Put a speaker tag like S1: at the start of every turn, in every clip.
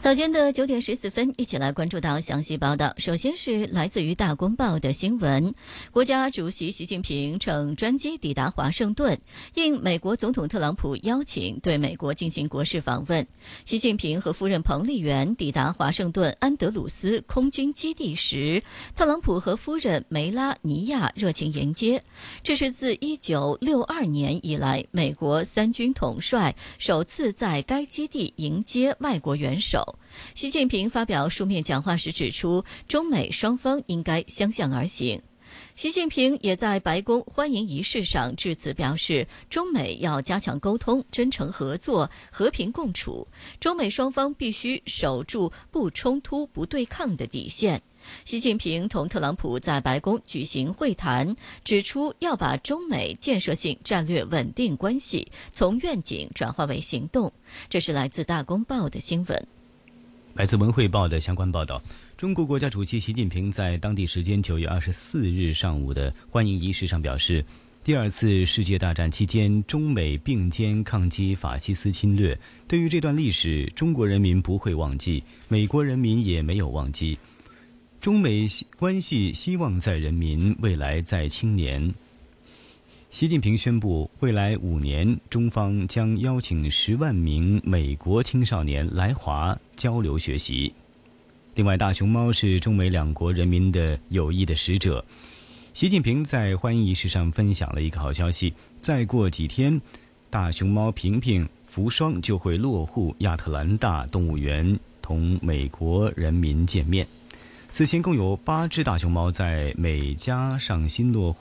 S1: 早间的9点14分，一起来关注到详细报道。首先是来自于大公报的新闻，国家主席习近平乘专机抵达华盛顿，应美国总统特朗普邀请，对美国进行国事访问。习近平和夫人彭丽媛抵达华盛顿安德鲁斯空军基地时，特朗普和夫人梅拉尼亚热情迎接。这是自1962年以来，美国三军统帅首次在该基地迎接外国元首。习近平发表书面讲话时指出，中美双方应该相向而行。习近平也在白宫欢迎仪式上致辞表示，中美要加强沟通、真诚合作、和平共处，中美双方必须守住不冲突、不对抗的底线。习近平同特朗普在白宫举行会谈，指出要把中美建设性战略稳定关系从愿景转化为行动。这是来自大公报的新闻。
S2: 来自文汇报的相关报道，中国国家主席习近平在当地时间9月24日上午的欢迎仪式上表示，第二次世界大战期间中美并肩抗击法西斯侵略，对于这段历史，中国人民不会忘记，美国人民也没有忘记。中美关系希望在人民，未来在青年。习近平宣布，未来5年，中方将邀请10万名美国青少年来华交流学习。另外，大熊猫是中美两国人民的友谊的使者。习近平在欢迎仪式上分享了一个好消息，再过几天，大熊猫平平、福双就会落户亚特兰大动物园，同美国人民见面。此前共有8只大熊猫在美加上新落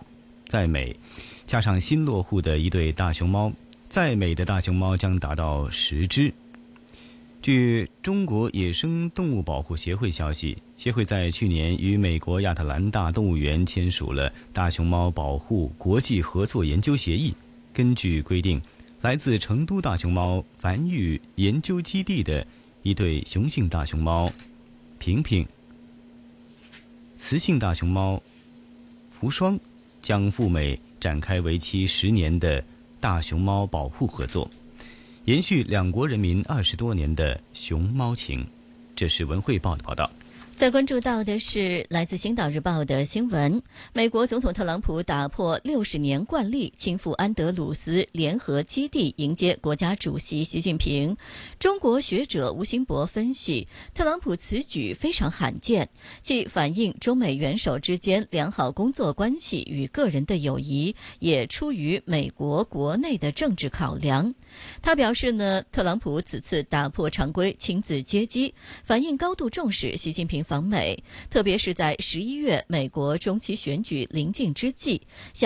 S2: 户的一对大熊猫，在美的大熊猫将达到10只。据中国野生动物保护协会消息，协会在去年与美国亚特兰大动物园签署了大熊猫保护国际合作研究协议。根据规定，来自成都大熊猫繁育研究基地的一对雄性大熊猫平平、雌性大熊猫福双将赴美展开为期10年的大熊猫保护合作，延续两国人民20多年的熊猫情。这是文汇报的报道。
S1: 再关注到的是来自《星岛日报》的新闻，美国总统特朗普打破60年惯例，亲赴安德鲁斯联合基地迎接国家主席习近平。中国学者吴兴博分析，特朗普此举非常罕见，既反映中美元首之间良好工作关系与个人的友谊，也出于美国国内的政治考量。他表示特朗普此次打破常规亲自接机，反映高度重视习近平访美，特别是在11月美国中期选举临近之际，